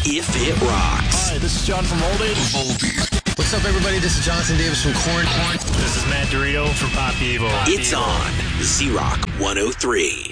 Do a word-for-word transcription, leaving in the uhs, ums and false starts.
if it rocks. Hi, this is John from Voltage. What's up, everybody? This is Jonathan Davis from Korn. This is Matt Dorito from Pop Evil. It's on Z-Rock one oh three.